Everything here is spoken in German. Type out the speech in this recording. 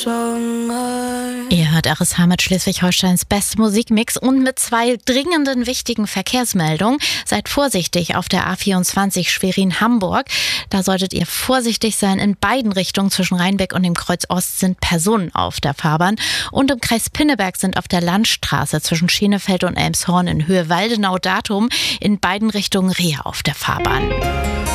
Ihr hört RSH mit Schleswig-Holsteins beste Musikmix und mit zwei dringenden, wichtigen Verkehrsmeldungen. Seid vorsichtig auf der A24 Schwerin-Hamburg. Da solltet ihr vorsichtig sein. In beiden Richtungen zwischen Rheinbeck und dem Kreuz Ost sind Personen auf der Fahrbahn. Und im Kreis Pinneberg sind auf der Landstraße zwischen Schenefeld und Elmshorn in Höhe Waldenau-Datum in beiden Richtungen Rehe auf der Fahrbahn.